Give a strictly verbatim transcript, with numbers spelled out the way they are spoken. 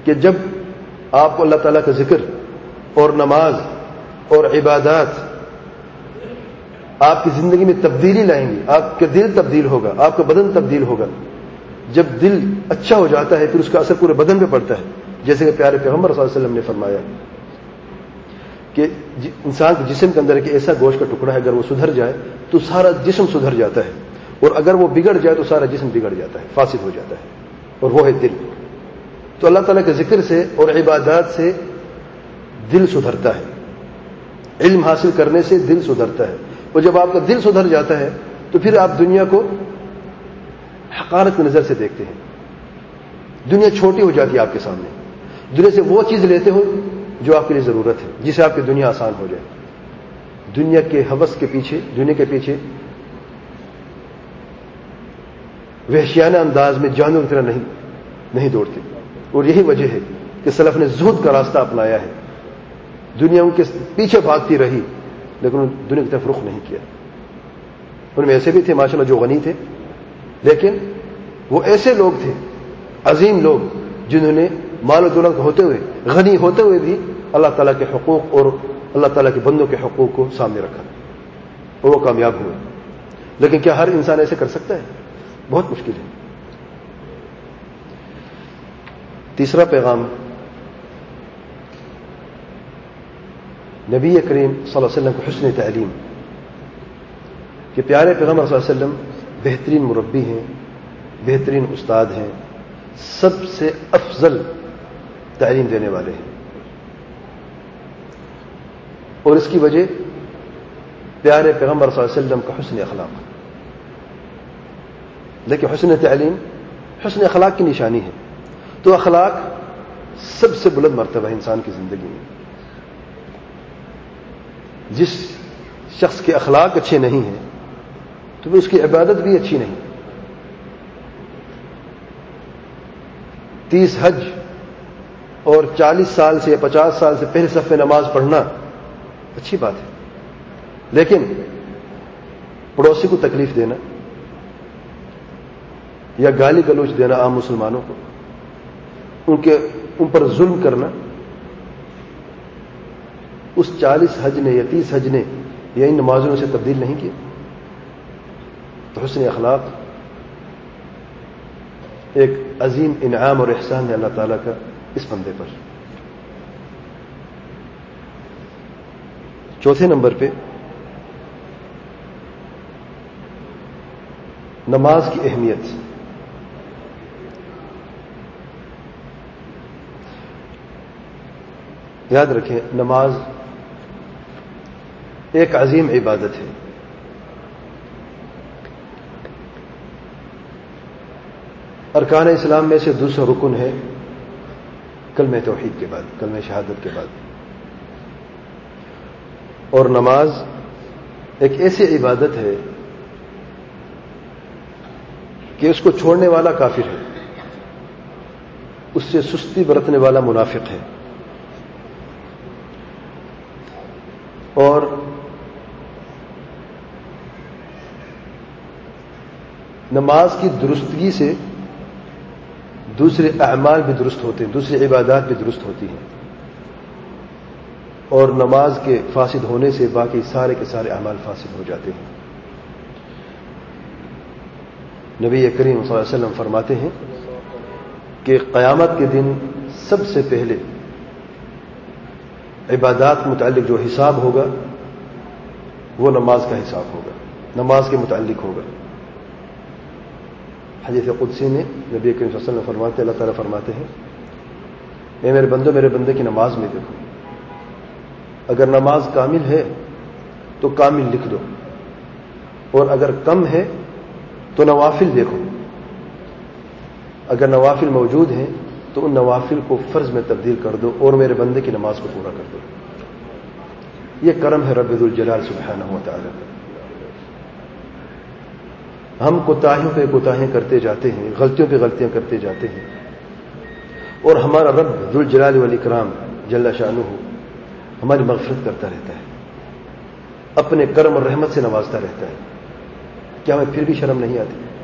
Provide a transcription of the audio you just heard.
کہ جب آپ کو اللہ تعالیٰ کا ذکر اور نماز اور عبادات آپ کی زندگی میں تبدیلی لائیں گی، آپ کا دل تبدیل ہوگا، آپ کا بدن تبدیل ہوگا. جب دل اچھا ہو جاتا ہے پھر اس کا اثر پورے بدن پہ پڑتا ہے، جیسے کہ پیارے پیغمبر صلی اللہ علیہ وسلم نے فرمایا کہ انسان کے جسم کے اندر ایک ایسا گوشت کا ٹکڑا ہے، اگر وہ سدھر جائے تو سارا جسم سدھر جاتا ہے، اور اگر وہ بگڑ جائے تو سارا جسم بگڑ جاتا ہے، فاسد ہو جاتا ہے، اور وہ ہے دل. تو اللہ تعالیٰ کے ذکر سے اور عبادات سے دل سدھرتا ہے، علم حاصل کرنے سے دل سدھرتا ہے، اور جب آپ کا دل سدھر جاتا ہے تو پھر آپ دنیا کو حقارت کی نظر سے دیکھتے ہیں. دنیا چھوٹی ہو جاتی ہے آپ کے سامنے. دنیا سے وہ چیز لیتے ہو جو آپ کے لیے ضرورت ہے، جسے آپ کی دنیا آسان ہو جائے. دنیا کے ہوس کے پیچھے، دنیا کے پیچھے وحشیانہ انداز میں جانور کی طرح نہیں نہیں دوڑتے. اور یہی وجہ ہے کہ سلف نے زہد کا راستہ اپنایا ہے. دنیا ان کے پیچھے بھاگتی رہی لیکن انہوں نے دنیا کی طرف رخ نہیں کیا. ان میں ایسے بھی تھے ماشاءاللہ جو غنی تھے، لیکن وہ ایسے لوگ تھے، عظیم لوگ، جنہوں نے مال و دولت ہوتے ہوئے، غنی ہوتے ہوئے بھی اللہ تعالیٰ کے حقوق اور اللہ تعالیٰ کے بندوں کے حقوق کو سامنے رکھا اور وہ کامیاب ہوئے. لیکن کیا ہر انسان ایسے کر سکتا ہے؟ بہت مشکل ہے. تیسرا پیغام نبی کریم صلی اللہ علیہ وسلم کو حسن تعلیم، کہ پیارے پیغمبر صلی اللہ علیہ وسلم بہترین مربی ہیں، بہترین استاد ہیں، سب سے افضل تعلیم دینے والے ہیں. اور اس کی وجہ پیارے پیغمبر صلی اللہ علیہ وسلم کا حسن اخلاق. لیکن حسن تعلیم حسن اخلاق کی نشانی ہے. تو اخلاق سب سے بلند مرتبہ ہے انسان کی زندگی میں. جس شخص کے اخلاق اچھے نہیں ہیں تو اس کی عبادت بھی اچھی نہیں. تیس حج اور چالیس سال سے یا پچاس سال سے پہلے صف میں نماز پڑھنا اچھی بات ہے، لیکن پڑوسی کو تکلیف دینا یا گالی گلوچ دینا عام مسلمانوں کو، ان کے ان پر ظلم کرنا، اس چالیس حج نے یا تیس حج نے یا ان نمازوں سے تبدیل نہیں کیا. تو حسن اخلاق ایک عظیم انعام اور احسان ہے اللہ تعالیٰ کا اس بندے پر. چوتھے نمبر پہ نماز کی اہمیت. یاد رکھیں نماز ایک عظیم عبادت ہے. ارکان اسلام میں سے دوسرا رکن ہے کلمہ توحید کے بعد، کلمہ شہادت کے بعد. اور نماز ایک ایسی عبادت ہے کہ اس کو چھوڑنے والا کافر ہے، اس سے سستی برتنے والا منافق ہے. اور نماز کی درستگی سے دوسرے اعمال بھی درست ہوتے ہیں، دوسری عبادات بھی درست ہوتی ہیں، اور نماز کے فاسد ہونے سے باقی سارے کے سارے اعمال فاسد ہو جاتے ہیں. نبی کریم صلی اللہ علیہ وسلم فرماتے ہیں کہ قیامت کے دن سب سے پہلے عبادات متعلق جو حساب ہوگا وہ نماز کا حساب ہوگا، نماز کے متعلق ہوگا. حدیث قدسی میں نبی کریم صلی اللہ علیہ وسلم فرماتے اللہ تعالیٰ فرماتے ہیں اے میرے بندو میرے بندے کی نماز میں دیکھو، اگر نماز کامل ہے تو کامل لکھ دو، اور اگر کم ہے تو نوافل دیکھو، اگر نوافل موجود ہیں تو ان نوافل کو فرض میں تبدیل کر دو اور میرے بندے کی نماز کو پورا کر دو. یہ کرم ہے رب ذوالجلال سبحانہ و تعالی. ہم کوتاہیوں پہ کوتاہیاں کرتے جاتے ہیں، غلطیوں پہ غلطیاں کرتے جاتے ہیں، اور ہمارا رب ذوالجلال والاکرام جل شانہ ہماری مغفرت کرتا رہتا ہے، اپنے کرم اور رحمت سے نوازتا رہتا ہے. کیا ہمیں پھر بھی شرم نہیں آتی؟